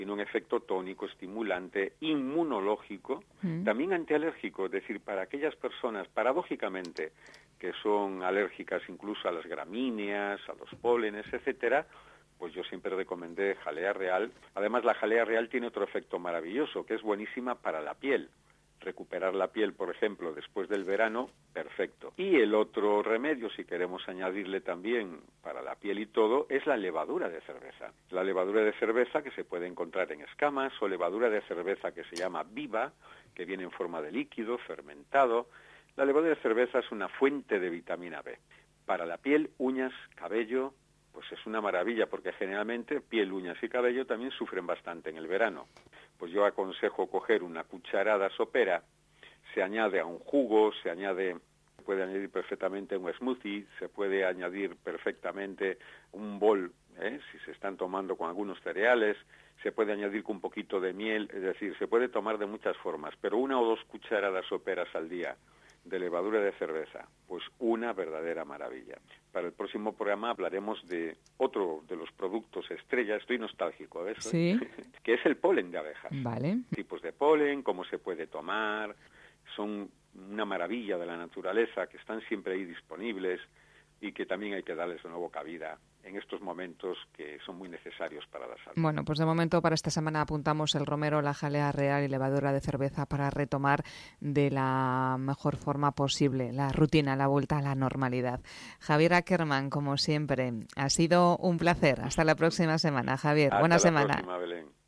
Tiene un efecto tónico, estimulante, inmunológico, también antialérgico, es decir, para aquellas personas, paradójicamente, que son alérgicas incluso a las gramíneas, a los pólenes, etcétera, pues yo siempre recomendé jalea real. Además, la jalea real tiene otro efecto maravilloso, que es buenísima para la piel. Recuperar la piel, por ejemplo, después del verano, perfecto. Y el otro remedio, si queremos añadirle también para la piel y todo, es la levadura de cerveza. La levadura de cerveza que se puede encontrar en escamas, o levadura de cerveza que se llama viva, que viene en forma de líquido, fermentado. La levadura de cerveza es una fuente de vitamina B. Para la piel, uñas, cabello, pues es una maravilla, porque generalmente piel, uñas y cabello también sufren bastante en el verano. Pues yo aconsejo coger una cucharada sopera, se añade a un jugo, se puede añadir perfectamente a un smoothie, se puede añadir perfectamente un bol, si se están tomando con algunos cereales, se puede añadir con un poquito de miel, es decir, se puede tomar de muchas formas, pero 1 o 2 cucharadas soperas al día de levadura de cerveza, pues una verdadera maravilla. Para el próximo programa hablaremos de otro de los productos estrella, estoy nostálgico de eso, ¿sí? Que es el polen de abejas. Vale. Tipos de polen, cómo se puede tomar, son una maravilla de la naturaleza que están siempre ahí disponibles y que también hay que darles de nuevo cabida en estos momentos que son muy necesarios para la salud. Bueno, pues de momento para esta semana apuntamos el romero, la jalea real y levadura de cerveza para retomar de la mejor forma posible la rutina, la vuelta a la normalidad. Javier Ackerman, como siempre, ha sido un placer. Hasta la próxima semana, Javier. Buena semana. Hasta la próxima, Belén.